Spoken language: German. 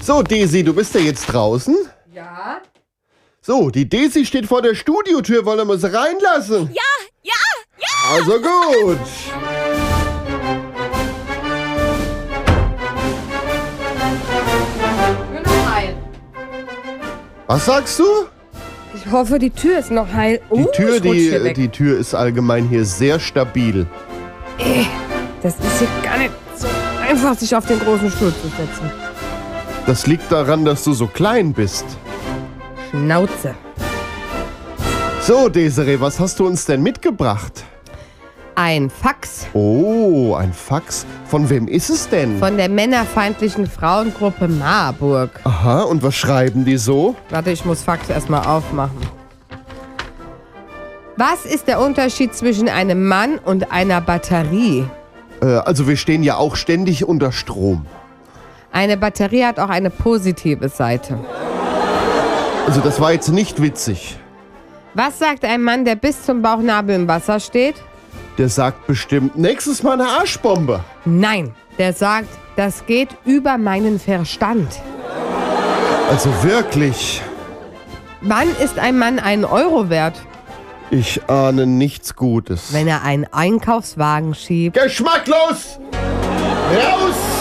So, Desi, du bist ja jetzt draußen. Ja? So, die Desi steht vor der Studiotür. Wollen wir sie reinlassen? Ja! Also gut. Tür noch heil. Was sagst du? Ich hoffe, die Tür ist noch heil. Die Tür, ich rutsch hier weg. die Tür ist allgemein hier sehr stabil. Das ist hier gar nicht so einfach, sich auf den großen Stuhl zu setzen. Das liegt daran, dass du so klein bist. Schnauze. So, Desiree, was hast du uns denn mitgebracht? Ein Fax Oh, ein Fax. Von wem ist es denn? von der männerfeindlichen Frauengruppe Marburg. Aha, und was schreiben die so? Warte, ich muss Fax erstmal aufmachen. Was ist der Unterschied zwischen einem Mann und einer Batterie? Also wir stehen ja auch ständig unter Strom. Eine Batterie hat auch eine positive Seite. Also das war jetzt nicht witzig. Was sagt ein Mann, der bis zum Bauchnabel im Wasser steht? Der sagt bestimmt, nächstes Mal eine Arschbombe. Nein, der sagt, das geht über meinen Verstand. Also wirklich, Wann ist ein Mann einen Euro wert? ich ahne nichts Gutes. Wenn er einen Einkaufswagen schiebt. Geschmacklos! Raus!